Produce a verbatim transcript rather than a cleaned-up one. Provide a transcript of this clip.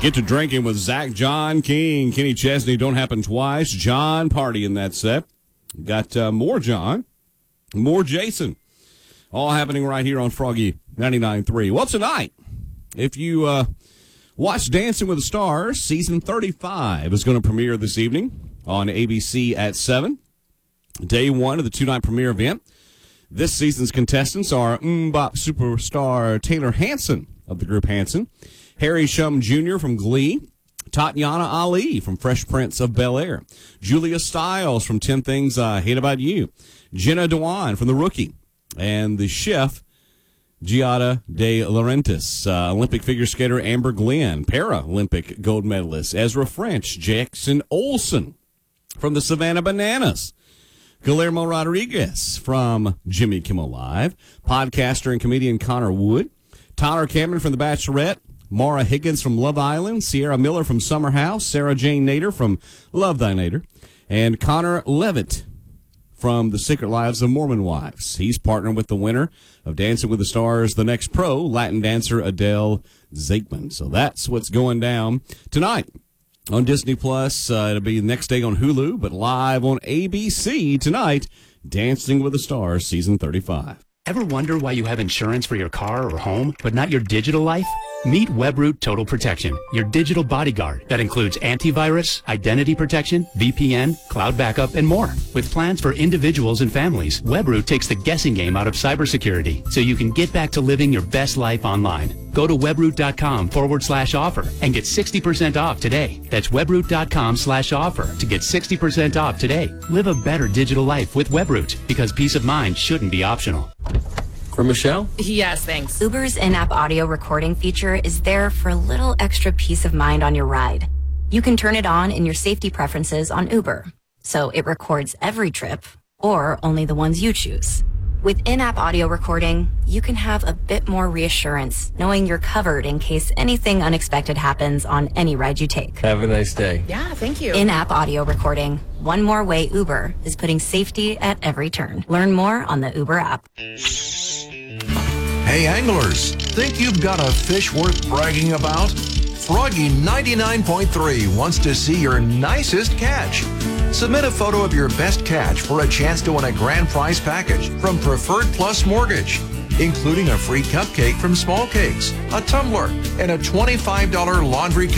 Get to drinking with Zach John King. Kenny Chesney don't happen twice. John Party in that set. Got uh, more John, more Jason. All happening right here on Froggy ninety-nine point three. Well, tonight, if you uh, watch Dancing with the Stars, season thirty-five is going to premiere this evening on A B C at seven. Day one of the two-night premiere event. This season's contestants are MMMBop superstar Taylor Hanson of the group Hanson, Harry Shum Junior from Glee, Tatiana Ali from Fresh Prince of Bel-Air, Julia Stiles from ten Things I Hate About You, Jenna Dewan from The Rookie, and the chef, Giada De Laurentiis, uh, Olympic figure skater Amber Glenn, Paralympic gold medalist Ezra French, Jackson Olsen from the Savannah Bananas, Guillermo Rodriguez from Jimmy Kimmel Live, podcaster and comedian Connor Wood, Tyler Cameron from The Bachelorette, Mara Higgins from Love Island, Sierra Miller from Summer House, Sarah Jane Nader from Love Thy Nader, and Connor Levitt from The Secret Lives of Mormon Wives. He's partnered with the winner of Dancing with the Stars, The Next Pro, Latin dancer Adele Zakeman. So that's what's going down tonight on Disney Plus. Uh, it'll be the next day on Hulu, but live on A B C tonight, Dancing with the Stars, season thirty-five. Ever wonder why you have insurance for your car or home, but not your digital life? Meet Webroot Total Protection, your digital bodyguard that includes antivirus, identity protection, V P N, cloud backup, and more. With plans for individuals and families, Webroot takes the guessing game out of cybersecurity so you can get back to living your best life online. Go to webroot.com forward slash offer and get sixty percent off today. That's webroot.com slash offer to get sixty percent off today. Live a better digital life with Webroot, because peace of mind shouldn't be optional. From Michelle? Yes, thanks. Uber's in-app audio recording feature is there for a little extra peace of mind on your ride. You can turn it on in your safety preferences on Uber, so it records every trip or only the ones you choose. With in-app audio recording, you can have a bit more reassurance knowing you're covered in case anything unexpected happens on any ride you take. Have a nice day. Yeah, thank you. In-app audio recording. One more way Uber is putting safety at every turn. Learn more on the Uber app. Hey anglers, think you've got a fish worth bragging about? Froggy ninety-nine point three wants to see your nicest catch. Submit a photo of your best catch for a chance to win a grand prize package from Preferred Plus Mortgage, including a free cupcake from Small Cakes, a tumbler, and a twenty-five dollars laundry